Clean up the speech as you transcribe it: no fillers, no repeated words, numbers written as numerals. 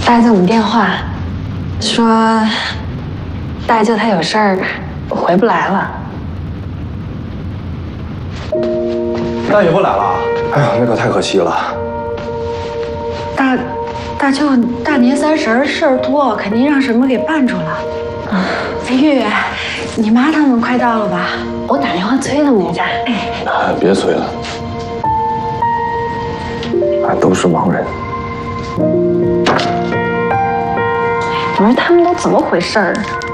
大舅你电话，说大舅他有事儿，回不来了。 大爷不来了？哎呀，那可太可惜了。 大舅大年30事儿多，肯定让什么给办住了。哎，月月，你妈他们快到了吧？我打电话催他们一下。 哎，别催了，俺都是盲人。 不是他们都怎么回事儿？